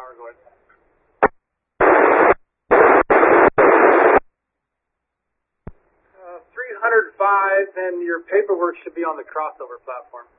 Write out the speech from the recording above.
power, go ahead. 305, and your paperwork should be on the crossover platform.